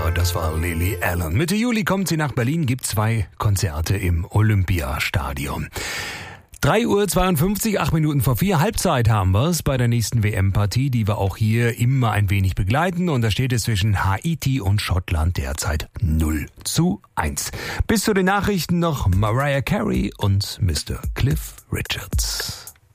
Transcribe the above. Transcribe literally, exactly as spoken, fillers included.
Ja, das war Lily Allen. Mitte Juli kommt sie nach Berlin, gibt zwei Konzerte im Olympiastadion. drei Uhr zweiundfünfzig, acht Minuten vor vier, Halbzeit haben wir es bei der nächsten W M-Partie, die wir auch hier immer ein wenig begleiten. Und da steht es zwischen Haiti und Schottland derzeit null zu eins. Bis zu den Nachrichten noch Mariah Carey und Mister Cliff Richards.